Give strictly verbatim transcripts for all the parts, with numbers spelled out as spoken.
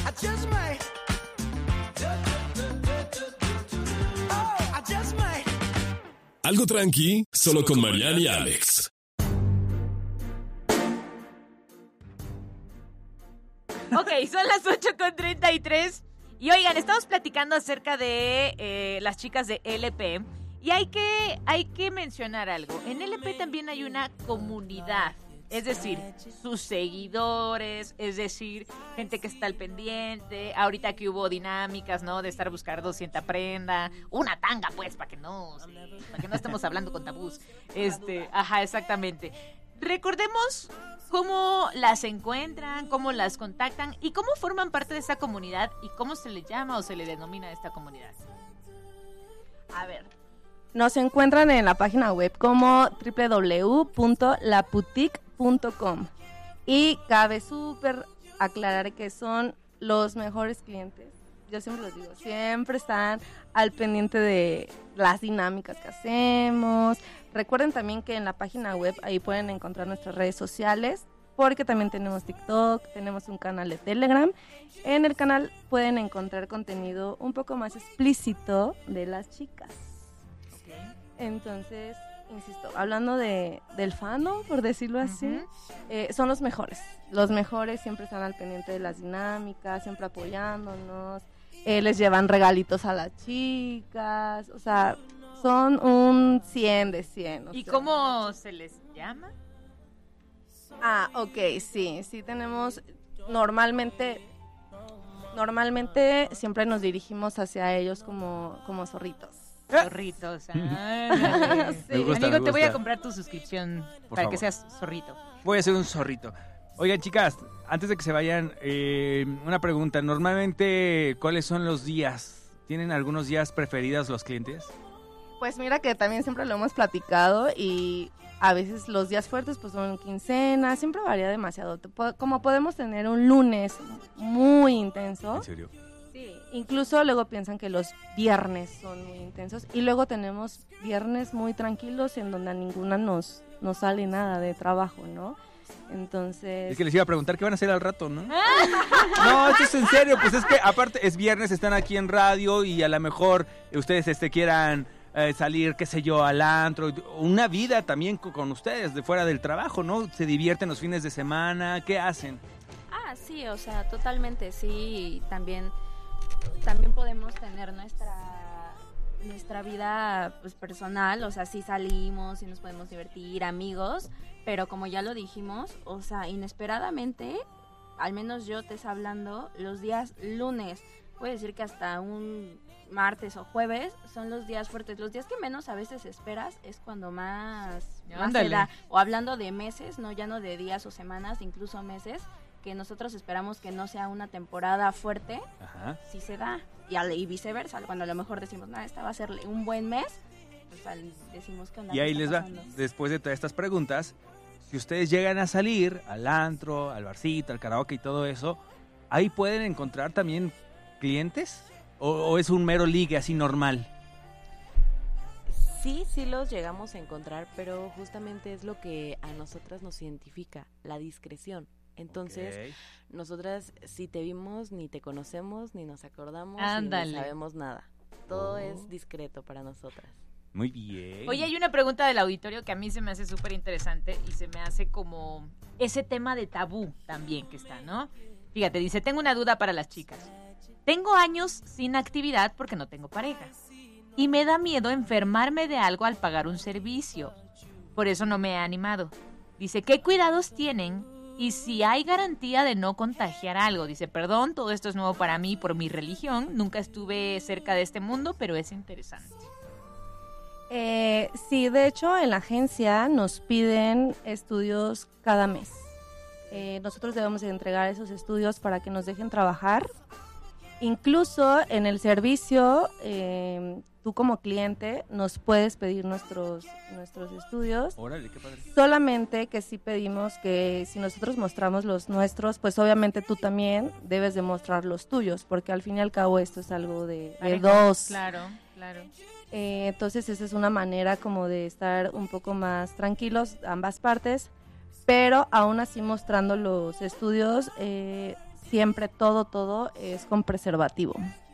I just might. Oh, I just might. Algo tranqui, solo con Mariana y Alex. Ok, son las ocho con treinta y tres. Y oigan, estamos platicando acerca de eh, las chicas de L P. Y hay que, hay que mencionar algo. En L P también hay una comunidad. Es decir, sus seguidores, es decir, gente que está al pendiente. Ahorita que hubo dinámicas, ¿no? De estar buscando cierta prenda. Una tanga, pues, para que no, sí, para que no estemos hablando con tabús. Este, ajá, exactamente. Recordemos cómo las encuentran, cómo las contactan y cómo forman parte de esa comunidad y cómo se le llama o se le denomina a esta comunidad. A ver, nos encuentran en la página web como doble u doble u doble u punto la boutique punto com y cabe súper aclarar que son los mejores clientes. Yo siempre los digo, siempre están al pendiente de las dinámicas que hacemos. Recuerden también que en la página web ahí pueden encontrar nuestras redes sociales, porque también tenemos TikTok, tenemos un canal de Telegram. En el canal pueden encontrar contenido un poco más explícito de las chicas. Okay. Entonces, insisto, hablando de, del fandom, por decirlo así, uh-huh. eh, son los mejores. Los mejores siempre están al pendiente de las dinámicas, siempre apoyándonos. Eh, les llevan regalitos a las chicas, o sea, son un cien de cien. ¿Y sea. cómo se les llama? Ah, ok, sí, sí tenemos, normalmente, normalmente siempre nos dirigimos hacia ellos como, como zorritos. Zorritos, ah, sí. Me gusta, amigo, me te voy a gusta. comprar tu suscripción Por para favor. que seas zorrito. Voy a ser un zorrito. Oigan, chicas, antes de que se vayan, eh, una pregunta. Normalmente, ¿cuáles son los días? ¿Tienen algunos días preferidos los clientes? Pues mira que también siempre lo hemos platicado y a veces los días fuertes pues son quincena, siempre varía demasiado. Como podemos tener un lunes muy intenso. ¿En serio? Sí, incluso luego piensan que los viernes son muy intensos y luego tenemos viernes muy tranquilos en donde a ninguna nos, nos sale nada de trabajo, ¿no? Entonces... Es que les iba a preguntar qué van a hacer al rato, ¿no? No, esto es en serio, pues es que aparte es viernes, están aquí en radio y a lo mejor ustedes este quieran eh, salir, qué sé yo, al antro, una vida también con, con ustedes de fuera del trabajo, ¿no? Se divierten los fines de semana, ¿qué hacen? Ah, sí, o sea, totalmente, sí, y también, también podemos tener nuestra... nuestra vida pues personal, o sea, sí salimos, sí nos podemos divertir, amigos, pero como ya lo dijimos, o sea, inesperadamente, al menos yo te estoy hablando, los días lunes, puede decir que hasta un martes o jueves son los días fuertes, los días que menos a veces esperas es cuando más, más se da, o hablando de meses, no ya no de días o semanas, incluso meses, que nosotros esperamos que no sea una temporada fuerte, Ajá. sí se da. Y, al, y viceversa, cuando a lo mejor decimos, no, esta va a ser un buen mes, pues al, decimos que... Y ahí les va, después de todas estas preguntas, si ustedes llegan a salir al antro, al barcito, al karaoke y todo eso, ¿ahí pueden encontrar también clientes? ¿O, o es un mero ligue así normal? Sí, sí los llegamos a encontrar, pero justamente es lo que a nosotras nos identifica, la discreción. Entonces, okay. Nosotras si te vimos, ni te conocemos, ni nos acordamos, Ándale. Ni sabemos nada. Todo oh. es discreto para nosotras. Muy bien. Oye, hay una pregunta del auditorio que a mí se me hace súper interesante y se me hace como ese tema de tabú también que está, ¿no? Fíjate, dice, tengo una duda para las chicas. Tengo años sin actividad porque no tengo pareja y me da miedo enfermarme de algo al pagar un servicio. Por eso no me he animado. Dice, ¿qué cuidados tienen? Y si hay garantía de no contagiar algo. Dice, perdón, todo esto es nuevo para mí por mi religión. Nunca estuve cerca de este mundo, pero es interesante. Eh, sí, de hecho, en la agencia nos piden estudios cada mes. Eh, nosotros debemos de entregar esos estudios para que nos dejen trabajar. Incluso en el servicio, eh, tú como cliente nos puedes pedir nuestros nuestros estudios. Órale, qué padre. Solamente que sí pedimos que si nosotros mostramos los nuestros, pues obviamente tú también debes de mostrar los tuyos, porque al fin y al cabo esto es algo de, de dos. Claro, claro. Eh, entonces esa es una manera como de estar un poco más tranquilos ambas partes, pero aún así mostrando los estudios, eh, siempre todo, todo es con preservativo.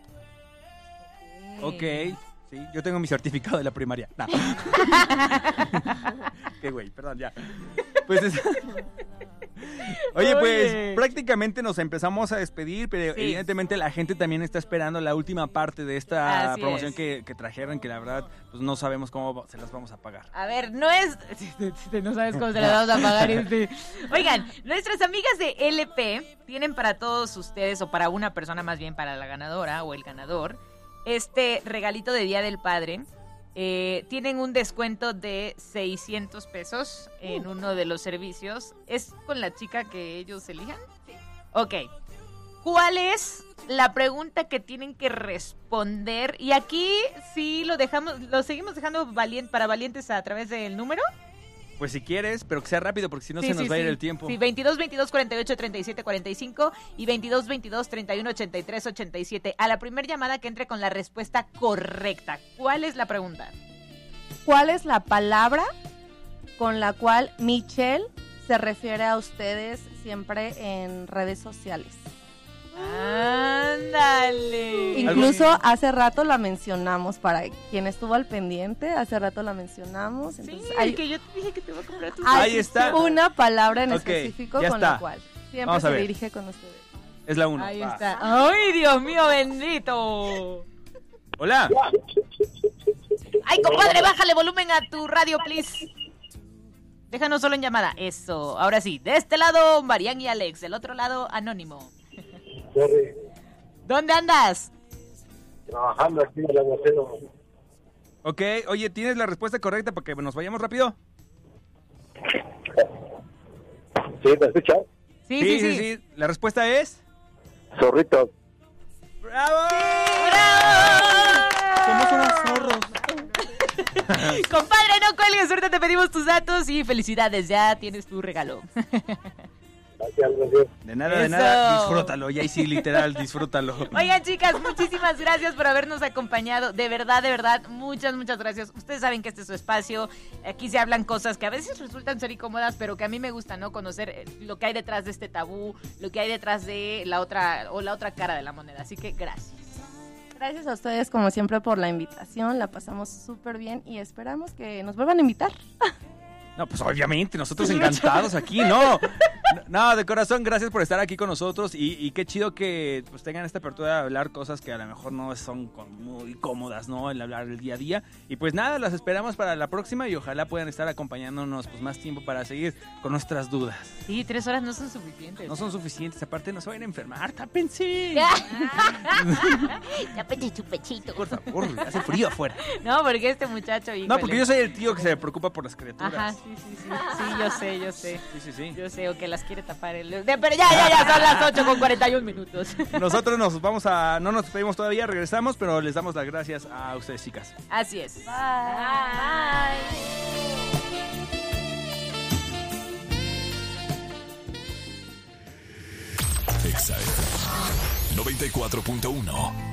Ok, sí, yo tengo mi certificado de la primaria. No. Qué güey, perdón, ya. Pues es... Oye, pues Oye. prácticamente nos empezamos a despedir, pero Sí. evidentemente la gente también está esperando la última parte de esta Así promoción es. que, que trajeron, que la verdad pues no sabemos cómo se las vamos a pagar. A ver, no es... No sabes cómo se la vamos a pagar. Este. Oigan, nuestras amigas de L P tienen para todos ustedes, o para una persona más bien, para la ganadora o el ganador, este regalito de Día del Padre. Eh, tienen un descuento de seiscientos pesos en uno de los servicios. ¿Es con la chica que ellos elijan? Ok. ¿Cuál es la pregunta que tienen que responder? Y aquí sí lo dejamos, lo seguimos dejando valien- para valientes a través del número. Pues si quieres, pero que sea rápido porque si no Sí, se nos sí, va a ir sí. el tiempo. Sí, veintidós, veintidós, cuarenta y ocho, treinta y siete, cuarenta y cinco y veintidós, veintidós, treinta y uno, ochenta y tres, ochenta y siete. A la primera llamada que entre con la respuesta correcta. ¿Cuál es la pregunta? ¿Cuál es la palabra con la cual Michelle se refiere a ustedes siempre en redes sociales? ¡Ándale! Incluso hace rato la mencionamos, para quien estuvo al pendiente, hace rato la mencionamos. Sí, Entonces, hay hay, que yo te dije que te voy a comprar tu... hay Ahí está. una palabra en Ok, específico ya con está. la cual siempre Vamos a se ver. dirige con ustedes. Es la uno. Ahí Va. está. ¡Ay, Dios mío, bendito! Hola. ¡Ay, compadre, bájale volumen a tu radio, please! Déjanos solo en llamada. Eso. Ahora sí, de este lado, Marian y Alex. Del otro lado, Anónimo. Sorry, ¿Dónde andas? trabajando aquí en el aguacero. Ok, oye, ¿tienes la respuesta correcta para que nos vayamos rápido? ¿Sí? ¿Me escuchas? Sí, sí, sí. La respuesta es... Zorrito. ¡Bravo! ¡Bravo! Somos unos zorros. Compadre, no cuelgues, ahorita te pedimos tus datos y felicidades, ya tienes tu regalo. Gracias, gracias. De nada, de Eso. nada, disfrútalo. Y ahí sí, literal, disfrútalo. Oigan, chicas, muchísimas gracias por habernos acompañado. De verdad, de verdad, muchas, muchas gracias. Ustedes saben que este es su espacio. Aquí se hablan cosas que a veces resultan ser incómodas, pero que a mí me gusta, ¿no? Conocer eh, lo que hay detrás de este tabú, lo que hay detrás de la otra o la otra cara de la moneda. Así que gracias. Gracias a ustedes, como siempre, por la invitación. La pasamos súper bien y esperamos que nos vuelvan a invitar. No, pues obviamente, nosotros encantados aquí, ¿no? No, de corazón, gracias por estar aquí con nosotros y, y qué chido que pues tengan esta apertura de hablar cosas que a lo mejor no son con- muy cómodas, ¿no? El hablar el día a día. Y pues nada, las esperamos para la próxima y ojalá puedan estar acompañándonos pues más tiempo para seguir con nuestras dudas. Sí, tres horas no son suficientes. No son suficientes, aparte no se vayan a enfermar, tápense. Tápate tu pechito. Por favor, hace frío afuera. No, porque este muchacho... No, híjole. porque yo soy el tío que se preocupa por las criaturas. Ajá, sí, sí, sí. Sí, yo sé, yo sé. Sí, sí, sí. Yo sé, o que las quiere tapar el... de- Pero ya, ya, ya, son las ocho con cuarenta y un minutos. Nosotros nos vamos a... No nos despedimos todavía, regresamos, pero les damos las gracias a ustedes, chicas. Así es. Exa F M noventa y cuatro punto uno.